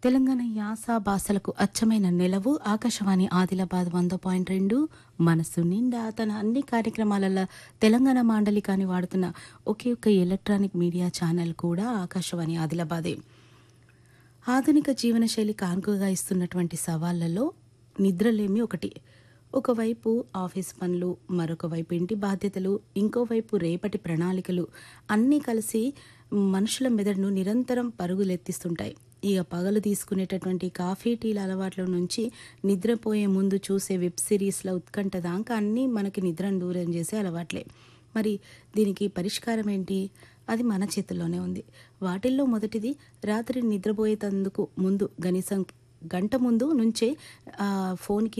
తెలంగాణ యాస భాషలకు అచ్చమైన నెలవు ఆకాశవాణి ఆదిలాబాద్ 100.2 మనసు నిండా తన అన్ని కార్యక్రమాలలో తెలంగాణ మాండలికాన్ని వాడుతున్న ఒకే ఒక్క ఎలక్ట్రానిక్ మీడియా ఛానల్ కూడా ఆకాశవాణి ఆదిలాబాదే. ఆధునిక జీవనశైలి కానుకగా ఇస్తున్నటువంటి సవాళ్లలో నిద్రలేమి ఒకటి. ఒకవైపు ఆఫీస్ పనులు, మరొక వైపు ఇంటి బాధ్యతలు, ఇంకోవైపు రేపటి ప్రణాళికలు అన్నీ కలిసి మనుషుల మెదడును నిరంతరం పరుగులెత్తిస్తుంటాయి. ఇక పగలు తీసుకునేటటువంటి కాఫీ టీల అలవాట్ల నుంచి నిద్రపోయే ముందు చూసే వెబ్ సిరీస్ల ఉత్కంఠ దాకా అన్నీ మనకి నిద్రను దూరం చేసే అలవాట్లే. మరి దీనికి పరిష్కారం ఏంటి? అది మన చేతుల్లోనే ఉంది. వాటిల్లో మొదటిది, రాత్రి నిద్రపోయేటందుకు ముందు కనీసం గంట ముందు నుంచే ఫోన్కి